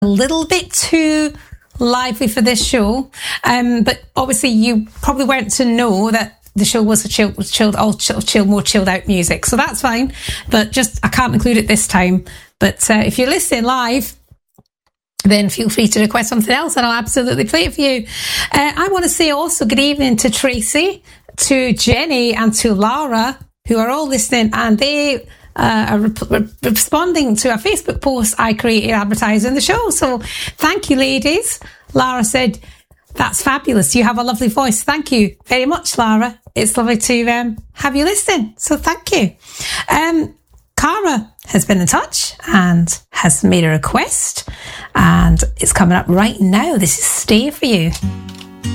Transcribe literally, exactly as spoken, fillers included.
a little bit too lively for this show, um, but obviously you probably weren't to know that the show was a chill, chilled, all chill, chill, more chilled out music, so that's fine. But just I can't include it this time. But uh, if you're listening live, then feel free to request something else, and I'll absolutely play it for you. Uh, I want to say also good evening to Tracy, to Jenny, and to Lara, who are all listening, and they uh, are re- re- responding to a Facebook post I created advertising the show. So thank you, ladies. Lara said, "That's fabulous. You have a lovely voice." Thank you very much, Lara. It's lovely to um, have you listen. So thank you. Um, Cara has been in touch and has made a request, and it's coming up right now. This is Stay For You.